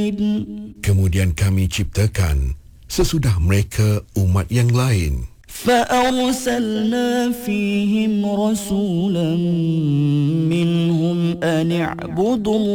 Kemudian kami ciptakan sesudah mereka umat yang lain. فأرسلنا فيهم رسولا منهم أن اعبدوا